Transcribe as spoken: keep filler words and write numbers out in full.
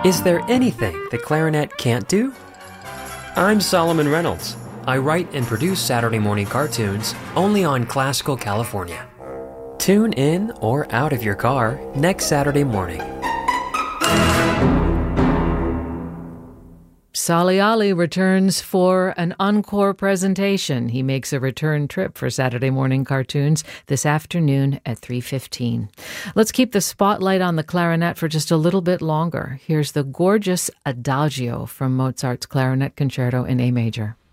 Is there anything the clarinet can't do? I'm Solomon Reynolds. I write and produce Saturday morning cartoons only on Classical California. Tune in or out of your car next Saturday morning. Sali Ali returns for an encore presentation. He makes a return trip for Saturday morning cartoons this afternoon at three fifteen. Let's keep the spotlight on the clarinet for just a little bit longer. Here's the gorgeous Adagio from Mozart's Clarinet Concerto in A major.